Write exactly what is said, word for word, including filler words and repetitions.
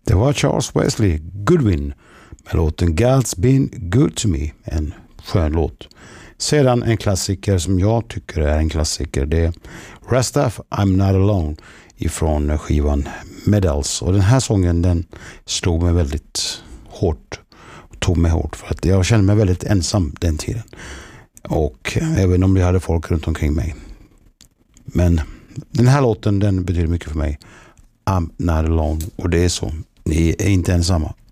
Det var Charles Wesley Goodwin med låten God's Been Good To Me, en skön låt. Sedan en klassiker som jag tycker är en klassiker, det är Rastaf, I'm Not Alone ifrån skivan Medals. Och den här sången, den slog mig väldigt hårt, tog mig hårt för att jag kände mig väldigt ensam den tiden. Och även om jag hade folk runt omkring mig. Men den här låten, den betyder mycket för mig. I'm Not Alone, och det är så. Ni är inte ensamma.